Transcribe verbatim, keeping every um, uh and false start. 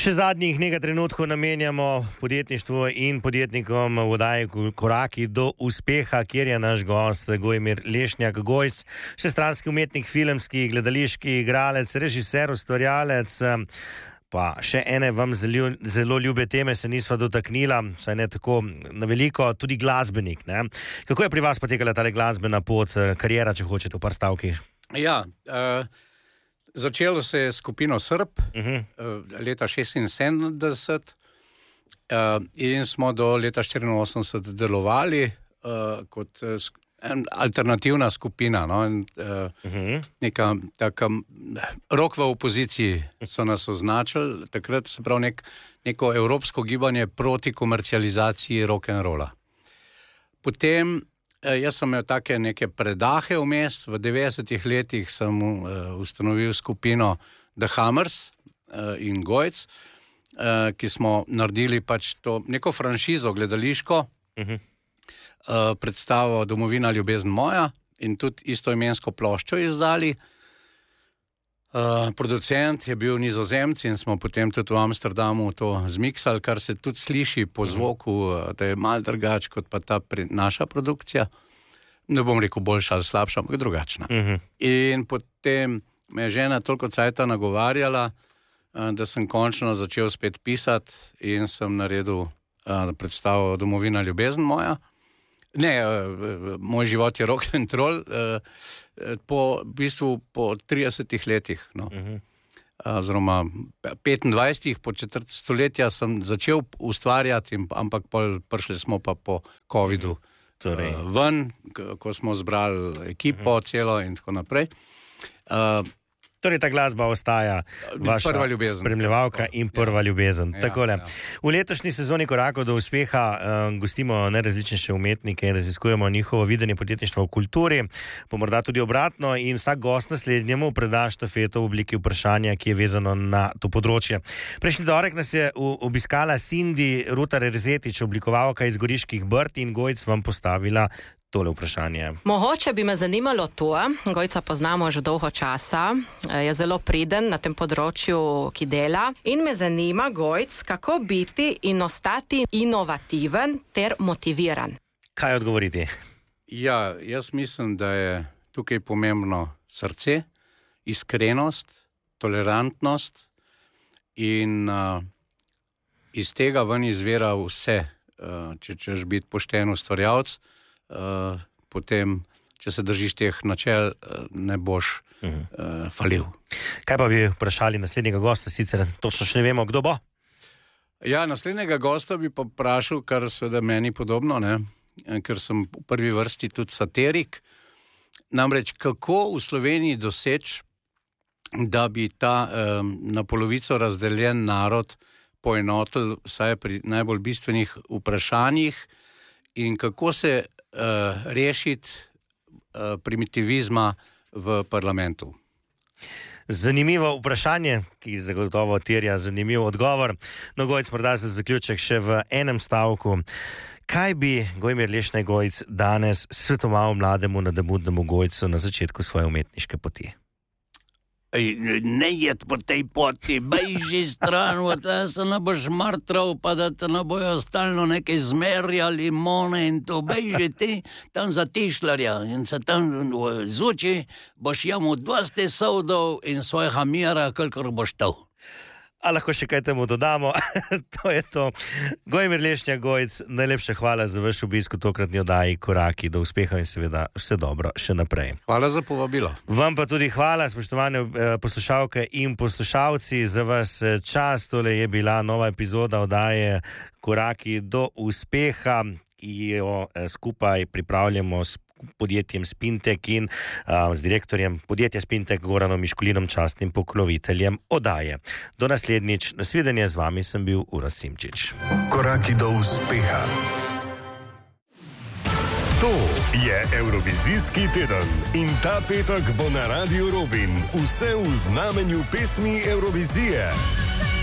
Še zadnjih nekaj trenutkov namenjamo podjetništvu in podjetnikom v oddaji Koraki do uspeha, kjer je naš gost Gojmir Lešnjak Gojc, vsestranski umetnik, filmski, gledališki igralec, režiser, ustvarjalec. Pa še ene vam zelo, zelo ljube teme se nisva dotaknila, saj ne tako na veliko, tudi glasbenik. Ne? Kako je pri vas potekala ta glasbena pot, karijera, če hočete, v par stavkih? Ja, uh... Začelo se je skupino Srb uh-huh. leta šestinsedemdeset uh, in smo do leta štiriinosemdeset delovali uh, kot uh, alternativna skupina. No? In, uh, uh-huh. Neka taka rock v opoziciji so nas označili, takrat se pravi nek, neko evropsko gibanje proti komercializaciji rock'n'rolla. Potem jaz sem imel take neke predahe vmes, v devetdesetih letih sem uh, ustanovil skupino The Hammers uh, in Gojc, uh, ki smo naredili pač to neko franšizo gledališko, uh-huh. uh, predstavo Domovina, ljubezen moja in tudi istoimensko ploščo izdali. Uh, producent je bil Nizozemec in smo potem tudi v Amsterdamu to zmiksali, kar se tudi sliši po zvoku, uh, da je malo drugač kot pa ta pri, naša produkcija. Ne bom rekel boljša ali slabša, ampak drugačna. Uh-huh. In potem me je žena toliko cajta nagovarjala, uh, da sem končno začel spet pisati in sem naredil uh, predstavo Domovina, ljubezen moja. Ne, uh, moj život je rock and roll, uh, po, v bistvu po tridesetih letih, no. Uh-huh. uh, oziroma petindvajsetih, po četrt stoletja sem začel ustvarjati, in, ampak pol prišli smo pa po covidu torej. uh, ven, k- ko smo zbrali ekipo uh-huh. celo in tako naprej. Uh, Torej, ta glasba ostaja vaša spremljevalka in prva ljubezen. Ja, Takole. Ja. V letošnji sezoni Korakov do uspeha uh, gostimo najrazličnejše umetnike in raziskujemo njihovo videnje podjetništva v kulturi, pa morda tudi obratno, in vsak gost naslednjemu preda štafeto v obliki vprašanja, ki je vezano na to področje. Prejšnji torek nas je obiskala Cindy Rutar-Erzetič, oblikovalka iz Goriških Brd, in Gojc vam postavila tole vprašanje. Mogoče bi me zanimalo to, Gojca poznamo že dolgo časa, je zelo priden na tem področju, ki dela, in me zanima, Gojc, kako biti in ostati inovativen ter motiviran. Kaj odgovoriti? Ja, jaz mislim, da je tukaj pomembno srce, iskrenost, tolerantnost in uh, iz tega ven izvira vse. Uh, če češ biti pošten ustvarjalec, Uh, potem, če se držiš teh načel, uh, ne boš uh-huh. uh, falil. Kaj pa bi vprašali naslednjega gosta, sicer točno še ne vemo, kdo bo? Ja, naslednjega gosta bi pa vprašal, kar seveda meni podobno, ne? Ker sem v prvi vrsti tudi satirik. Namreč, kako v Sloveniji doseči, da bi ta um, na polovico razdeljen narod poenotil vsaj pri najbolj bistvenih vprašanjih, in kako se uh, rešiti uh, primitivizma v parlamentu? Zanimivo vprašanje, ki zagotovo terja zanimiv odgovor. No, Gojc, morda za zaključek še v enem stavku. Kaj bi Gojmir Lešnjak Gojc danes svetoval mlademu nadobudnemu Gojcu na začetku svoje umetniške poti? Ne jed po tej poti, bejži stran, da se ne boš martral, pa da te ne bojo stalno nekaj zmerjali, limone in to, bejži ti tam za tišlarja in se tam zuči, boš jamu dvajset soldov in svojega mira, kolikor boš to. A lahko še kaj temu dodamo? To je to. Gojmir Lešnjak Gojc, najlepša hvala za vaš obisk v tokratni oddaji Koraki do uspeha in seveda vse dobro še naprej. Hvala za povabilo. Vam pa tudi hvala, spoštovane poslušalke in poslušalci, za vas čas. Tole je bila nova epizoda oddaje Koraki do uspeha, ki jo skupaj pripravljamo s podjetjem Spintek in uh, z direktorjem podjetja Spintek Goranom Miškulinom, častnim pokroviteljem oddaje. Do naslednjič, nasvidenje, z vami sem bil Uroš Simčič. Koraki do uspeha. To je Evrovizijski teden in ta petek bo na Radiu Robin vse v znamenju pesmi Evrovizije.